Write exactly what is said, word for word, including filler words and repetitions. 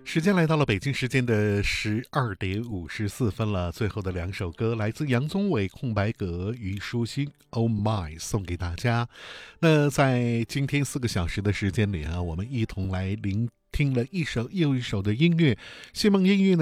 时间来到了北京时间的十二点五十四分了，最后的两首歌来自杨宗纬《空白格》，虞书欣《Oh My》送给大家。那在今天四个小时的时间里啊，我们一同来聆听了一首又一首的音乐。谢梦音乐呢